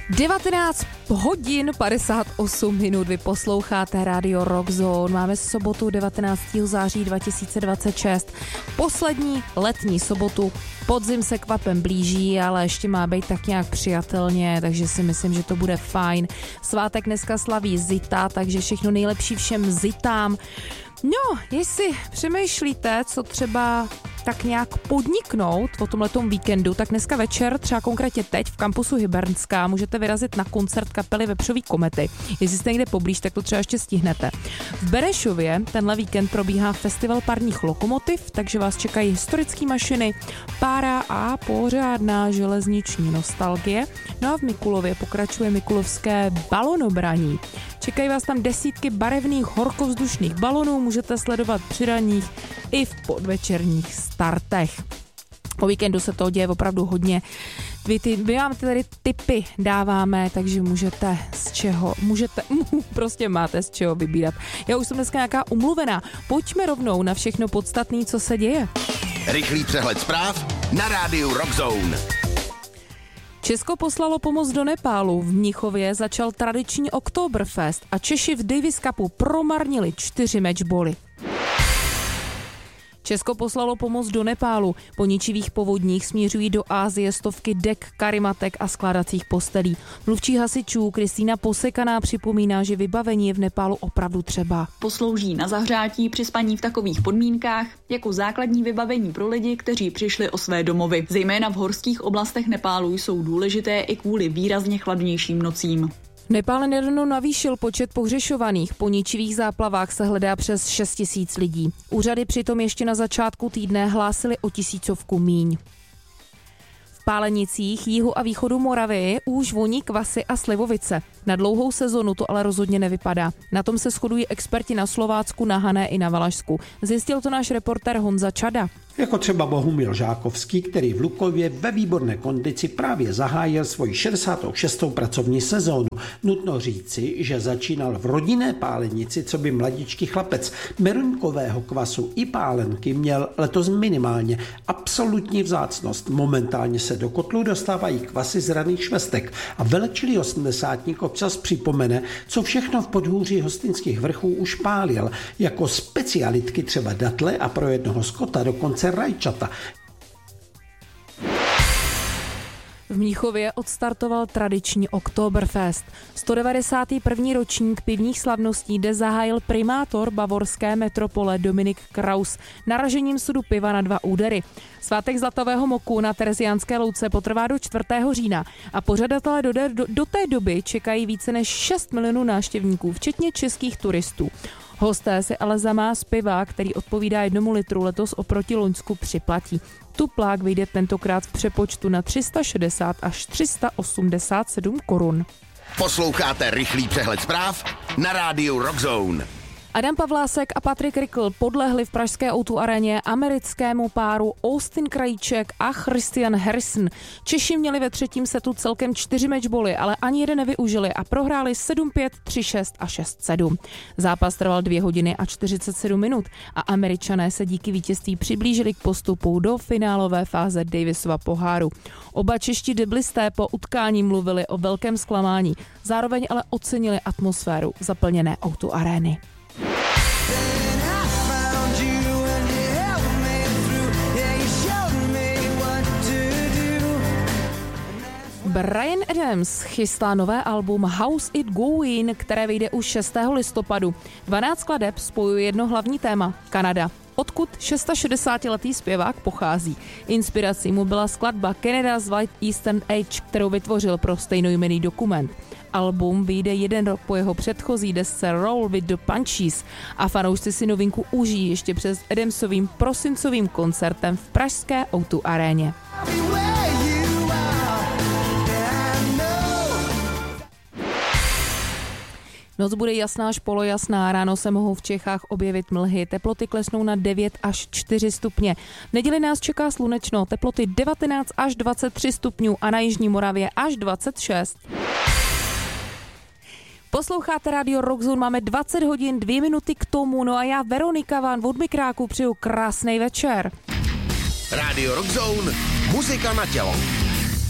19 hodin 58 minut, vy posloucháte Radio Rock Zone. Máme sobotu 19. září 2026, poslední letní sobotu. Podzim se kvapem blíží, ale ještě má být tak nějak přijatelně, takže si myslím, že to bude fajn. Svátek dneska slaví Zita, takže všechno nejlepší všem Zitám. No, jestli přemýšlíte, co třeba tak nějak podniknout o tomhletom víkendu, tak dneska večer, třeba konkrétně teď v kampusu Hybernská, můžete vyrazit na koncert kapely Vepřový komety. Jestli jste někde poblíž, tak to třeba ještě stihnete. V Benešově tenhle víkend probíhá festival parních lokomotiv, takže vás čekají historické mašiny, pára a pořádná železniční nostalgie. No a v Mikulově pokračuje mikulovské balonobraní. Čekají vás tam desítky barevných horkovzdušných balonů, můžete sledovat při ranních i v podvečerních startech. O víkendu se toho děje opravdu hodně. Vy vám tady tipy dáváme, takže prostě máte z čeho vybírat. Já už jsem dneska nějaká umluvená. Pojďme rovnou na všechno podstatné, co se děje. Rychlý přehled zpráv na rádiu Rock Zone. Česko poslalo pomoc do Nepálu. V Mnichově začal tradiční Oktoberfest a Češi v Davis Cupu promarnili 4 matchboly. Česko poslalo pomoc do Nepálu. Po ničivých povodních směřují do Asie stovky dek, karimatek a skládacích postelí. Mluvčí hasičů Kristýna Posekaná připomíná, že vybavení je v Nepálu opravdu třeba. Poslouží na zahřátí při spaní v takových podmínkách jako základní vybavení pro lidi, kteří přišli o své domovy. Zejména v horských oblastech Nepálu jsou důležité i kvůli výrazně chladnějším nocím. Nepál nedávno navýšil počet pohřešovaných. Po ničivých záplavách se hledá přes 6 000 lidí. Úřady přitom ještě na začátku týdne hlásily o 1000 míň. V Pálenicích, jihu a východu Moravy už voní kvasy a slivovice. Na dlouhou sezonu to ale rozhodně nevypadá. Na tom se shodují experti na Slovácku, na Hané i na Valašsku. Zjistil to náš reportér Honza Čada. Jako třeba Bohumil Žákovský, který v Lukově ve výborné kondici právě zahájil svoji 66. pracovní sezónu. Nutno říci, že začínal v rodinné Pálenici, co by mladičký chlapec. Meruňkového kvasu i pálenky měl letos minimálně. Absolutní vzácnost. Momentálně se do kotlu dostávají kvasy z raných švestek a velečilý 80-tník občas připomene, co všechno v podhůří Hostinských vrchů už pálil. Jako specialitky třeba datle a pro jednoho skota dokonce rajčata. V Mnichově odstartoval tradiční Oktoberfest. 191. ročník pivních slavností, kde zahájil primátor bavorské metropole Dominik Kraus naražením sudu piva na 2 údery. Svátek Zlatového moku na Tereziánské louce potrvá do 4. října a pořadatelé do té doby čekají více než 6 milionů návštěvníků, včetně českých turistů. Hosté si ale za más piva, který odpovídá 1 litru, letos oproti loňsku připlatí. Tuplák vyjde tentokrát v přepočtu na 360 až 387 korun. Posloucháte rychlý přehled zpráv na rádiu Rock Zone. Adam Pavlásek a Patrik Rikl podlehli v pražské O2 aréně americkému páru Austin Krajíček a Christian Harrison. Češi měli ve 3. setu celkem 4 matchboly, ale ani jeden nevyužili a prohráli 7-5, 3-6 a 6-7. Zápas trval 2 hodiny a 47 minut a Američané se díky vítězství přiblížili k postupu do finálové fáze Davisova poháru. Oba čeští deblisté po utkání mluvili o velkém zklamání, zároveň ale ocenili atmosféru zaplněné O2 arény. Bryan Adams chystá nové album How's It Going, které vyjde už 6. listopadu. 12 skladeb spojuje jedno hlavní téma – Kanada. Odkud 66letý zpěvák pochází. Inspirací mu byla skladba Canada's White Eastern Age, kterou vytvořil pro stejnojmenný dokument. Album vyjde 1 rok po jeho předchozí desce Roll with the Punchies a fanoušci si novinku užijí ještě před Adamsovým prosincovým koncertem v pražské O2 aréně. Noc bude jasná až polojasná, ráno se mohou v Čechách objevit mlhy, teploty klesnou na 9 až 4 stupně. V neděli nás čeká slunečno, teploty 19 až 23 stupňů a na jižní Moravě až 26. Posloucháte Radio Rock Zone, máme 20 hodin, 2 minuty k tomu, no a já Veronika vám od mikráku přeju krásný večer. Radio Rock Zone, muzika na tělo.